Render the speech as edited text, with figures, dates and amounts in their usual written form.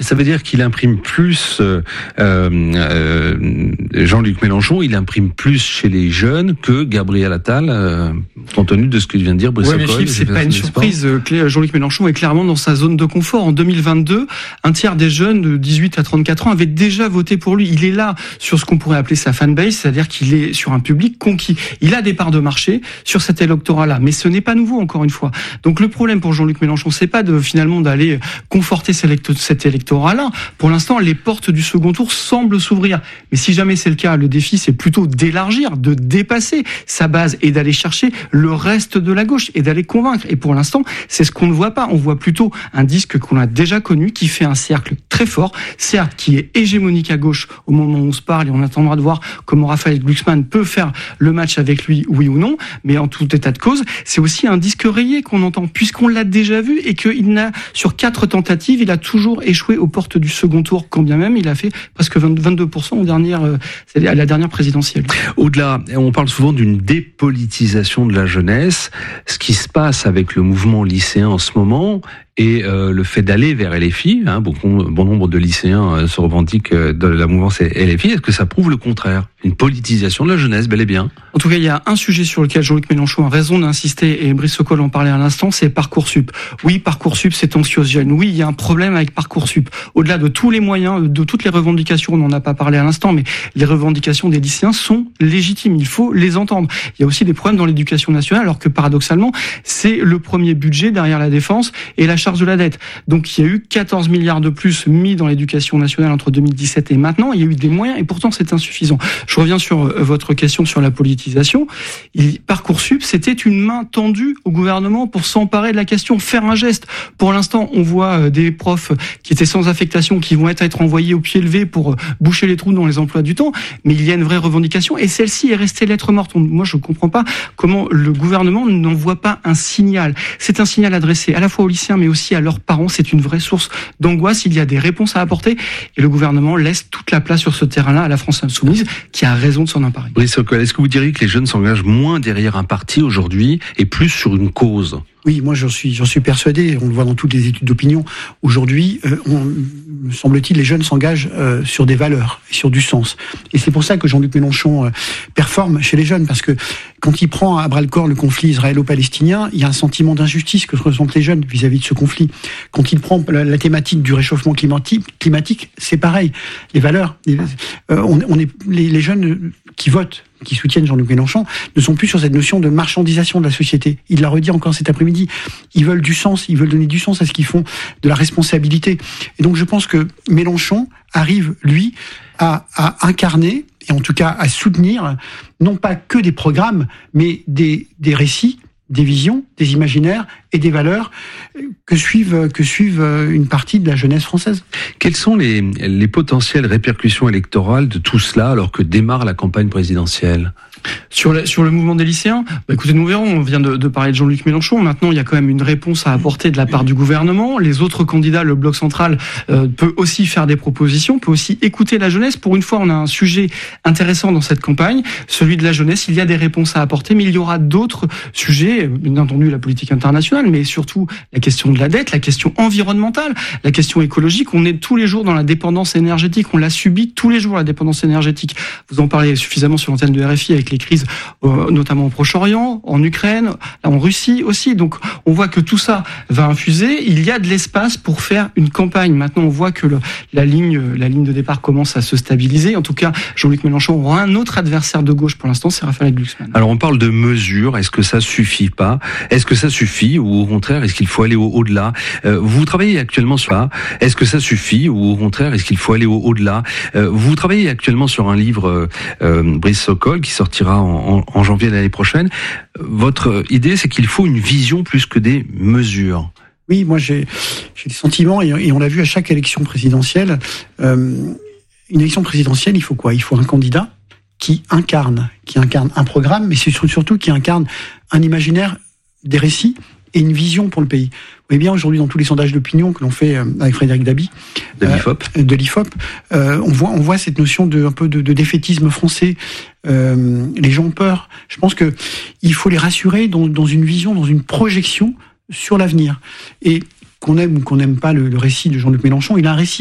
Ça veut dire qu'il imprime plus, Jean-Luc Mélenchon, il imprime plus chez les jeunes que Gabriel Attal, compte tenu de ce que vient de dire Brice Sokol. Oui, mais Philippe, c'est pas une surprise. Jean-Luc Mélenchon est clairement dans sa zone de confort. En 2022, un tiers des jeunes de 18 à 34 ans avaient déjà voté pour lui. Il est là sur ce qu'on pourrait appeler sa fanbase, c'est-à-dire qu'il est sur un public conquis. Il a des parts de marché sur cet électorat-là, mais ce n'est pas nouveau, encore une fois. Donc le problème pour Jean-Luc Mélenchon, c'est pas finalement d'aller conforter cet électorat-là. Pour l'instant, les portes du second tour semblent s'ouvrir. Mais si jamais c'est le cas, le défi, c'est plutôt d'élargir, de dépasser sa base et d'aller chercher le reste de la gauche et d'aller convaincre. Et pour l'instant, c'est ce qu'on ne voit pas. On voit plutôt un disque qu'on a déjà connu, qui fait un cercle très fort, certes, qui est hégémonique à gauche au moment où on se parle, et on attendra de voir comment Raphaël Glucksmann peut faire le match avec lui, oui ou non. Mais en tout état de cause, c'est aussi un disque rayé qu'on entend, puisqu'on l'a déjà vu et qu'il n'a, sur 4 tentatives, il a toujours échoué aux portes du second tour, quand bien même il a fait presque 22% à la dernière présidentielle. Au-delà, on parle souvent d'une dépolitisation de la jeunesse. Ce qui se passe avec le mouvement lycéen en ce moment et le fait d'aller vers LFI, bon nombre de lycéens se revendiquent de la mouvance LFI, est-ce que ça prouve le contraire? Une politisation de la jeunesse, bel et bien. En tout cas, il y a un sujet sur lequel Jean-Luc Mélenchon a raison d'insister, et Brice Sokol en parlait à l'instant, c'est Parcoursup. Oui, Parcoursup, c'est anxiogène. Oui, il y a un problème avec Parcoursup. Au-delà de tous les moyens, de toutes les revendications, on n'en a pas parlé à l'instant, mais les revendications des lycéens sont légitimes. Il faut les entendre. Il y a aussi des problèmes dans l'éducation nationale, alors que paradoxalement, c'est le premier budget derrière la défense et la charge de la dette. Donc, il y a eu 14 milliards de plus mis dans l'éducation nationale entre 2017 et maintenant. Il y a eu des moyens, et pourtant, c'est insuffisant. Je reviens sur votre question sur la politisation. Parcoursup, c'était une main tendue au gouvernement pour s'emparer de la question, faire un geste. Pour l'instant, on voit des profs qui étaient sans affectation, qui vont être envoyés au pied levé pour boucher les trous dans les emplois du temps. Mais il y a une vraie revendication, et celle-ci est restée lettre morte. Moi, je ne comprends pas comment le gouvernement n'envoie pas un signal. C'est un signal adressé à la fois aux lycéens, mais aussi à leurs parents. C'est une vraie source d'angoisse. Il y a des réponses à apporter, et le gouvernement laisse toute la place sur ce terrain-là à la France insoumise, qui a raison de s'en emparer. Brice Sokol, est-ce que vous diriez que les jeunes s'engagent moins derrière un parti aujourd'hui et plus sur une cause? Oui, moi j'en suis persuadé, on le voit dans toutes les études d'opinion. Aujourd'hui, me semble-t-il, les jeunes s'engagent sur des valeurs, sur du sens. Et c'est pour ça que Jean-Luc Mélenchon performe chez les jeunes, parce que quand il prend à bras-le-corps le conflit israélo-palestinien, il y a un sentiment d'injustice que ressentent les jeunes vis-à-vis de ce conflit. Quand il prend la thématique du réchauffement climatique, c'est pareil. Les valeurs, les jeunes qui votent, qui soutiennent Jean-Luc Mélenchon, ne sont plus sur cette notion de marchandisation de la société. Il l'a redit encore cet après-midi. Ils veulent du sens, ils veulent donner du sens à ce qu'ils font, de la responsabilité. Et donc je pense que Mélenchon arrive, lui, à incarner, et en tout cas à soutenir, non pas que des programmes, mais des récits, des visions, des imaginaires et des valeurs que suivent une partie de la jeunesse française. Quelles sont les potentielles répercussions électorales de tout cela alors que démarre la campagne présidentielle ? Sur le mouvement des lycéens, écoutez, nous verrons, on vient de parler de Jean-Luc Mélenchon, maintenant il y a quand même une réponse à apporter de la part du gouvernement, les autres candidats, le bloc central peut aussi faire des propositions, peut aussi écouter la jeunesse. Pour une fois, on a un sujet intéressant dans cette campagne, celui de la jeunesse, il y a des réponses à apporter, mais il y aura d'autres sujets, bien entendu la politique internationale, mais surtout la question de la dette, la question environnementale, la question écologique. On est tous les jours dans la dépendance énergétique, on la subit tous les jours, la dépendance énergétique. Vous en parlez suffisamment sur l'antenne de RFI avec les crises, notamment au Proche-Orient, en Ukraine, en Russie aussi. Donc on voit que tout ça va infuser. Il y a de l'espace pour faire une campagne. Maintenant, on voit que la ligne de départ commence à se stabiliser. En tout cas, Jean-Luc Mélenchon aura un autre adversaire de gauche pour l'instant, c'est Raphaël Glucksmann. Alors on parle de mesures. Est-ce que ça suffit pas ? Est-ce que ça suffit ou au contraire est-ce qu'il faut aller au-delà ? Vous travaillez actuellement sur ça. Est-ce que ça suffit ou au contraire est-ce qu'il faut aller au-delà ? Vous travaillez actuellement sur un livre, Brice Sokol, qui sortira en janvier de l'année prochaine. Votre idée, c'est qu'il faut une vision plus que des mesures. Oui, moi j'ai des sentiments, et on l'a vu à chaque élection présidentielle. Une élection présidentielle, il faut quoi ? Il faut un candidat qui incarne un programme, mais c'est surtout qui incarne un imaginaire, des récits et une vision pour le pays. Vous voyez bien, aujourd'hui, dans tous les sondages d'opinion que l'on fait avec Frédéric Dabi, de l'IFOP, on voit cette notion un peu de défaitisme français. Les gens ont peur. Je pense que il faut les rassurer dans une vision, dans une projection sur l'avenir. Et qu'on aime ou qu'on n'aime pas le récit de Jean-Luc Mélenchon, il a un récit